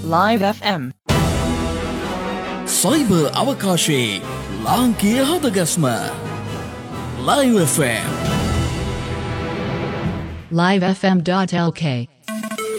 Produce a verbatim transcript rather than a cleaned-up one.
Live F M. Cyber අවකාශයේ ලාංකීය හදගස්ම Live F M. live f m dot l k